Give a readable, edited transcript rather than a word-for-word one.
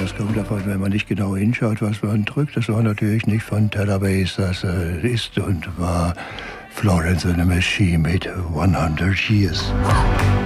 Das kommt davon, wenn man nicht genau hinschaut, was man drückt. Das war natürlich nicht von Tellabass, das ist und war Florence and the Machine mit 100 Years.